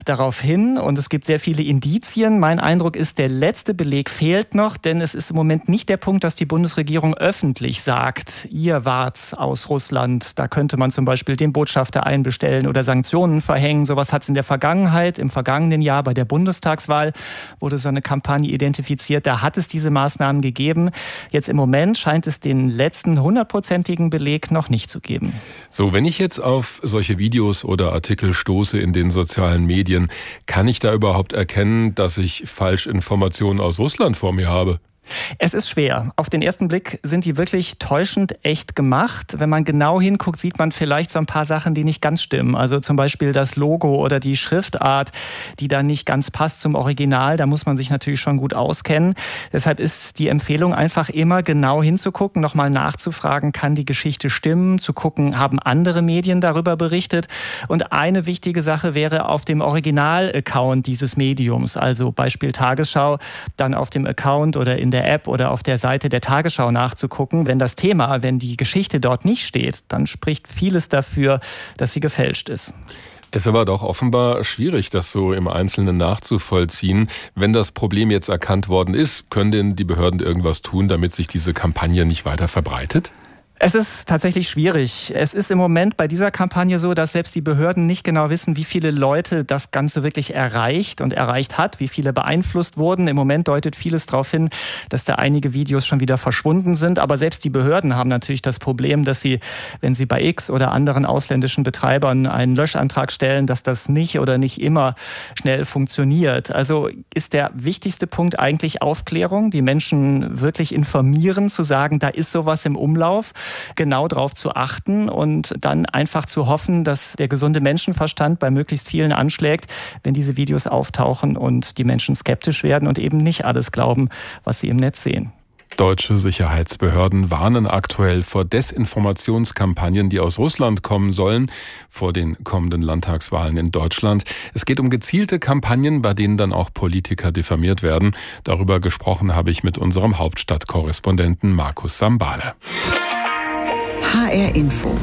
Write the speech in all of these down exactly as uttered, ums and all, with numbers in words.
darauf hin und es gibt sehr viele Indizien. Mein Eindruck ist, der letzte Beleg fehlt noch, denn es ist im Moment nicht der Punkt, dass die Bundesregierung öffentlich sagt, ihr wart's aus Russland, da könnte man zum Beispiel den Botschafter einbestellen oder Sanktionen verhängen. Sowas hat es in der Vergangenheit, im vergangenen Jahr bei der Bundestagswahl wurde so eine Kampagne identifiziert, da hat es diese Maßnahmen gegeben. Jetzt im Moment scheint es den letzten hundertprozentigen Beleg noch nicht zu geben. So, wenn ich jetzt auf solche Videos oder Artikel stoße in den sozialen Medien, kann ich da überhaupt erkennen, dass ich Falschinformationen aus Russland vor mir habe? Es ist schwer. Auf den ersten Blick sind die wirklich täuschend echt gemacht. Wenn man genau hinguckt, sieht man vielleicht so ein paar Sachen, die nicht ganz stimmen. Also zum Beispiel das Logo oder die Schriftart, die da nicht ganz passt zum Original. Da muss man sich natürlich schon gut auskennen. Deshalb ist die Empfehlung einfach immer genau hinzugucken, nochmal nachzufragen, kann die Geschichte stimmen, zu gucken, haben andere Medien darüber berichtet. Und eine wichtige Sache wäre auf dem Original-Account dieses Mediums, also Beispiel Tagesschau, dann auf dem Account oder in der App oder auf der Seite der Tagesschau nachzugucken. Wenn das Thema, wenn die Geschichte dort nicht steht, dann spricht vieles dafür, dass sie gefälscht ist. Es ist aber doch offenbar schwierig, das so im Einzelnen nachzuvollziehen. Wenn das Problem jetzt erkannt worden ist, können denn die Behörden irgendwas tun, damit sich diese Kampagne nicht weiter verbreitet? Es ist tatsächlich schwierig. Es ist im Moment bei dieser Kampagne so, dass selbst die Behörden nicht genau wissen, wie viele Leute das Ganze wirklich erreicht und erreicht hat, wie viele beeinflusst wurden. Im Moment deutet vieles darauf hin, dass da einige Videos schon wieder verschwunden sind. Aber selbst die Behörden haben natürlich das Problem, dass sie, wenn sie bei X oder anderen ausländischen Betreibern einen Löschantrag stellen, dass das nicht oder nicht immer schnell funktioniert. Also ist der wichtigste Punkt eigentlich Aufklärung, die Menschen wirklich informieren, zu sagen, da ist sowas im Umlauf, genau darauf zu achten und dann einfach zu hoffen, dass der gesunde Menschenverstand bei möglichst vielen anschlägt, wenn diese Videos auftauchen und die Menschen skeptisch werden und eben nicht alles glauben, was sie im Netz sehen. Deutsche Sicherheitsbehörden warnen aktuell vor Desinformationskampagnen, die aus Russland kommen sollen, vor den kommenden Landtagswahlen in Deutschland. Es geht um gezielte Kampagnen, bei denen dann auch Politiker diffamiert werden. Darüber gesprochen habe ich mit unserem Hauptstadtkorrespondenten Markus Sambale. H R Info.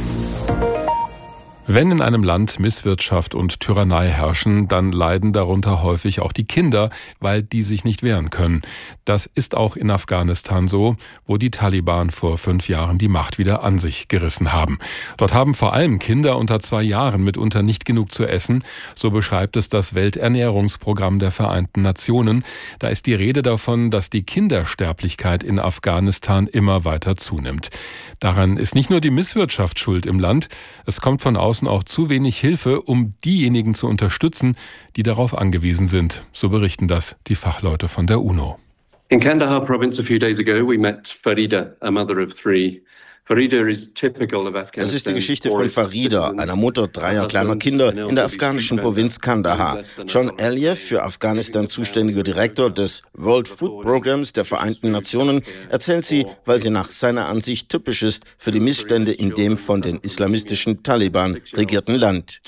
Wenn in einem Land Misswirtschaft und Tyrannei herrschen, dann leiden darunter häufig auch die Kinder, weil die sich nicht wehren können. Das ist auch in Afghanistan so, wo die Taliban vor fünf Jahren die Macht wieder an sich gerissen haben. Dort haben vor allem Kinder unter zwei Jahren mitunter nicht genug zu essen. So beschreibt es das Welternährungsprogramm der Vereinten Nationen. Da ist die Rede davon, dass die Kindersterblichkeit in Afghanistan immer weiter zunimmt. Daran ist nicht nur die Misswirtschaft schuld im Land. Es kommt von außen auch zu wenig Hilfe, um diejenigen zu unterstützen, die darauf angewiesen sind. So berichten das die Fachleute von der UNO. In Kandahar province a few days ago, we met Farida, a mother of three. Das ist die Geschichte von Farida, einer Mutter dreier kleiner Kinder in der afghanischen Provinz Kandahar. John Aliyev, für Afghanistan zuständiger Direktor des World Food Programs der Vereinten Nationen, erzählt sie, weil sie nach seiner Ansicht typisch ist für die Missstände in dem von den islamistischen Taliban regierten Land.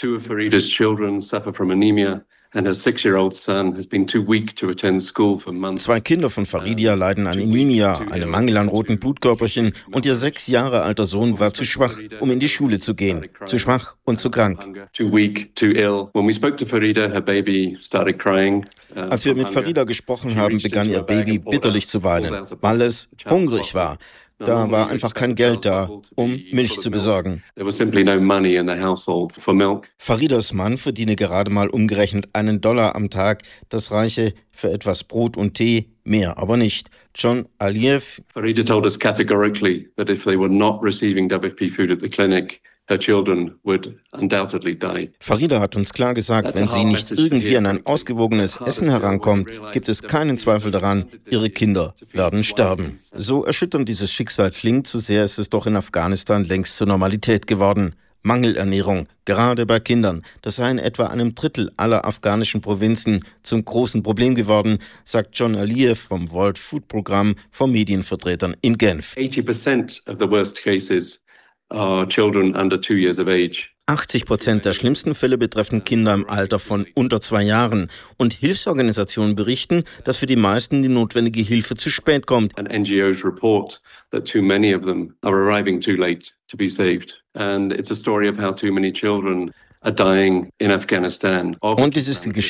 Zwei Kinder von Farida leiden an Anemia, einem Mangel an roten Blutkörperchen, und ihr sechs Jahre alter Sohn war zu schwach, um in die Schule zu gehen. Zu schwach und zu krank. Als wir mit Farida gesprochen haben, begann ihr Baby bitterlich zu weinen, weil es hungrig war. Da war einfach kein Geld da, um Milch zu besorgen. Faridas Mann verdiene gerade mal umgerechnet einen Dollar am Tag. Das reiche für etwas Brot und Tee, mehr aber nicht. John Aliyev. Farida told us categorically that if they were not receiving W F P food at the clinic, her children would undoubtedly die. Farida hat uns klar gesagt, wenn sie nicht irgendwie an ein ausgewogenes Essen herankommt, gibt es keinen Zweifel daran, ihre Kinder werden sterben. So erschütternd dieses Schicksal klingt, so sehr ist es doch in Afghanistan längst zur Normalität geworden. Mangelernährung, gerade bei Kindern, das sei in etwa einem Drittel aller afghanischen Provinzen zum großen Problem geworden, sagt John Aliyev vom World Food Programm von Medienvertretern in Genf. eighty percent of the worst cases are children under two years of age. achtzig Prozent der schlimmsten Fälle betreffen Kinder im Alter von unter zwei Jahren. Und Hilfsorganisationen berichten, dass für die meisten die notwendige Hilfe zu spät kommt. And N G Os report that too many of them are arriving too late to be saved. And it's a story of how too many children are dying in Afghanistan. Und es ist die